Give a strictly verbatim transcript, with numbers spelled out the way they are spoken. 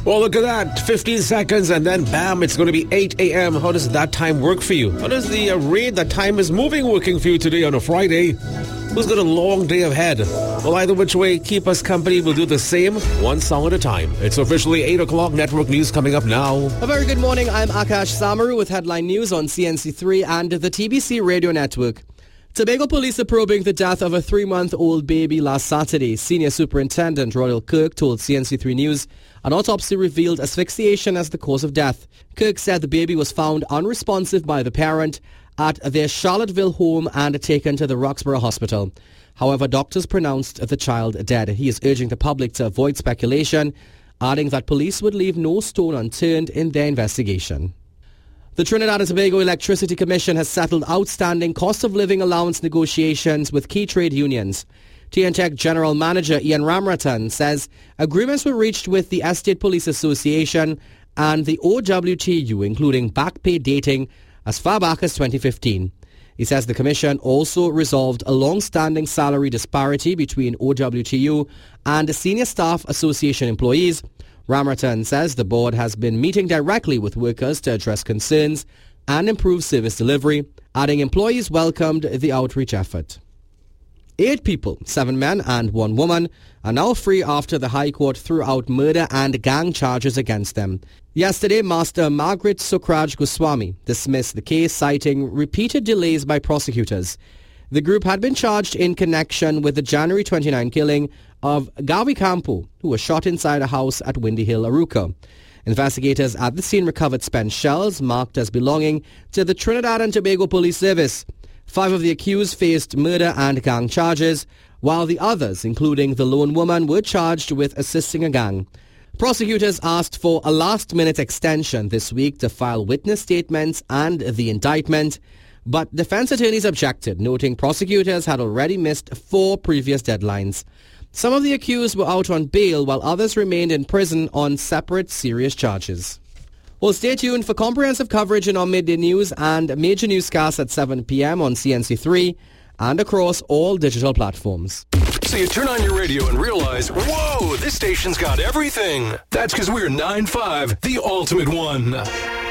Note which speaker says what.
Speaker 1: Well, look at that. fifteen seconds and then bam, it's going to be eight a.m. How does that time work for you? How does the uh, rate that time is moving working for you today on a Friday? Who's got a long day ahead? Well, either which way, keep us company. We'll do the same, one song at a time. It's officially eight o'clock. Network news coming up now.
Speaker 2: A very good morning. I'm Akash Samaru with headline news on C N C three and the T B C Radio Network. Tobago police are probing the death of a three-month-old baby last Saturday. Senior Superintendent Royal Kirk told C N C three News an autopsy revealed asphyxiation as the cause of death. Kirk said the baby was found unresponsive by the parent at their Charlottesville home and taken to the Roxborough Hospital. However, doctors pronounced the child dead. He is urging the public to avoid speculation, adding that police would leave no stone unturned in their investigation. The Trinidad and Tobago Electricity Commission has settled outstanding cost of living allowance negotiations with key trade unions. T N T E C General Manager Ian Ramratan says agreements were reached with the Estate Police Association and the O W T U, including back pay dating as far back as twenty fifteen. He says the Commission also resolved a long-standing salary disparity between O W T U and the Senior Staff Association employees. Ramratan says the board has been meeting directly with workers to address concerns and improve service delivery, adding employees welcomed the outreach effort. Eight people, seven men and one woman, are now free after the High Court threw out murder and gang charges against them. Yesterday, Master Margaret Sukraj Goswami dismissed the case, citing repeated delays by prosecutors. The group had been charged in connection with the January twenty-ninth killing of Gawi Campo, who was shot inside a house at Windy Hill, Aruca. Investigators at the scene recovered spent shells marked as belonging to the Trinidad and Tobago Police Service. Five of the accused faced murder and gang charges, while the others, including the lone woman, were charged with assisting a gang. Prosecutors asked for a last-minute extension this week to file witness statements and the indictment, but defense attorneys objected, noting prosecutors had already missed four previous deadlines. Some of the accused were out on bail while others remained in prison on separate serious charges. Well, stay tuned for comprehensive coverage in our midday news and major newscasts at seven p.m. on C N C three and across all digital platforms.
Speaker 3: So you turn on your radio and realize, whoa, this station's got everything. That's because we're nine five, the ultimate one.